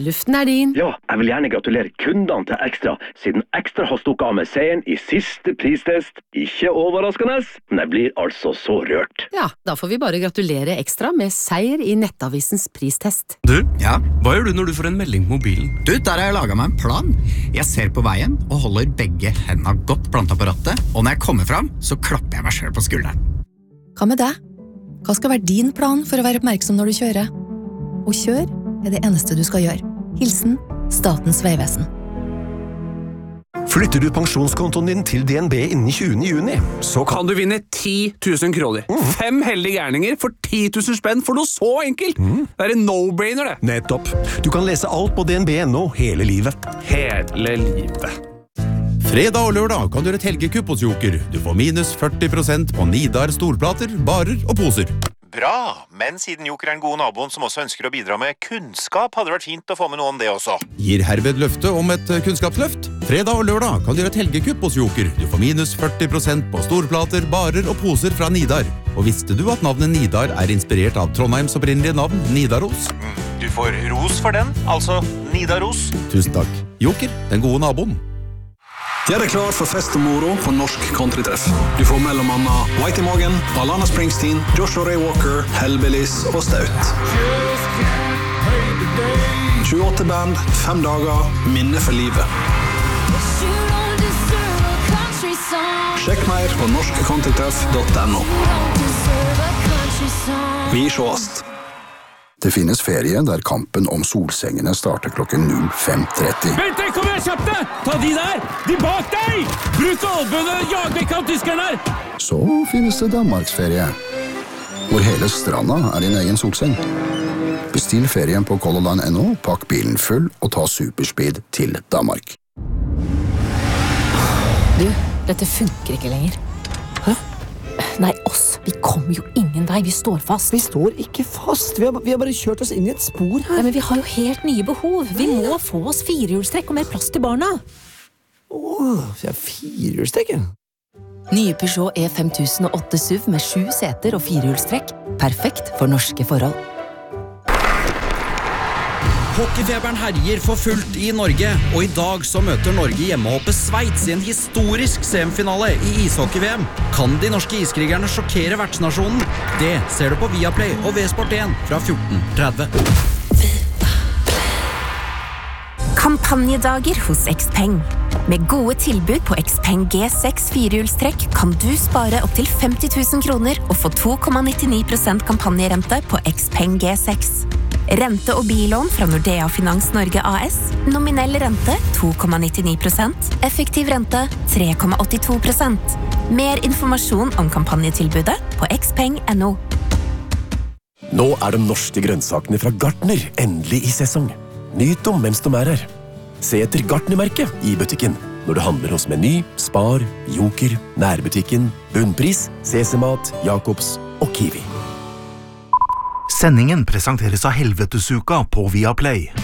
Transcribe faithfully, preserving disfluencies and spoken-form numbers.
luften er din. Ja, jeg vil gjerne gratulere kundene til Ekstra, siden Ekstra har stukket av med seieren i siste pristest. Ikke overraskende, men jeg blir altså så rørt. Ja, da får vi bare gratulere Ekstra med seier i Nettavisens pristest. Du, ja? Hva gjør du når du får en melding på mobilen? Du, der har jeg laget meg en plan. Jeg ser på veien og holder begge hendene godt plantet på rattet, og når jeg kommer frem, så klapper jeg meg selv på skulderen. Hva med deg? Hva skal være din plan for å være oppmerksom når du kjører? Og kjør er det eneste du skal gjøre. Hilsen Statens vegvesen. Flytter du pensjonskontoen din til D N B innen tjuende juni, så kan Kan du vinne ti tusen kroner. Mm. Fem heldige gærninger for ti tusen spenn for noe så enkelt. Mm. Det er en no-brainer, det. Nettopp. Du kan lese alt på D N B nå hele livet. Hele livet. Fredag og lørdag kan du gjøre et helgekupp hos Joker. Du får minus førti prosent på Nidar storplater, barer og poser. Bra, men siden Joker er en god naboen som også ønsker å bidra med kunnskap, hadde det vært fint å få med noe om det også. Gir herved løfte om et kunnskapsløft. Fredag og lørdag kan du gjøre et helgekupp hos Joker. Du får minus førti prosent på storplater, barer og poser fra Nidar. Og visste du at navnet Nidar er inspirert av Trondheims opprinnelige navn, Nidaros? Du får ros for den, altså Nidaros. Tusen takk. Joker, den gode naboen. Gjør deg klar for fest og moro på Norsk Countrytreff. Du får mellom annet Whitey Morgan, Alana Springsteen, Joshua Ray Walker, Hellbillies og Staut. tjueåtte band, fem dager, minne for livet. Sjekk mer på norsk countrytreff punktum no. Vi sjåast. Det finnes ferie der kampen om solsengene starter klokken null fem tretti. Vent, kom igjen, kjapt deg! Ta de der! De bak deg! Bruk albønene, jag vekk av tyskerne her! Så finnes det Danmarksferie, hvor hele stranda er din egen solseng. Bestill ferien på Color Line punktum no, pakk bilen full og ta superspeed til Danmark. Du, dette funker ikke lenger. Hæ? Nei, oss. Vi kommer jo ingen vei. Vi står fast. Vi står ikke fast. Vi har, vi har bare kjørt oss inn i et spor her. Nei, men vi har jo helt nye behov. Vi må få oss firehjulstrekk og mer plass til barna. Åh, jeg har firehjulstrekk, ja. Nye Peugeot E fem tusen og åtte S U V med sju seter og firehjulstrekk. Perfekt for norske forhold. Hockeyfeberen herjer for fullt i Norge, og i dag så møter Norge hjemmehoppet Sveits i en historisk semifinale i ishockey-V M. Kan de norske iskrigerne sjokkere vertsnasjonen? Det ser du på Viaplay og V-Sport en fra fjorten tretti. Kampanjedager hos Xpeng. Med gode tilbud på Xpeng G seks firehjulstrekk kan du spare opp til femti tusen kroner og få to komma nittini prosent kampanjerente på Xpeng G seks. Rente- og bilån fra Nordea Finans Norge A S. Nominell rente to komma nittini prosent. Effektiv rente tre komma åttito prosent. Mer informasjon om kampanjetilbudet på xpeng punktum no. Nå er de norske grønnsakene fra Gartner endelig i sesong. Nyt dem mens de er her. Se etter Gartner-merket i butikken. Når du handler hos Meny, Spar, Joker, Nærbutikken, Bunnpris, Sesemat, Jakobs og Kiwi. Sendingen presenteres av Helvetesuka på Viaplay.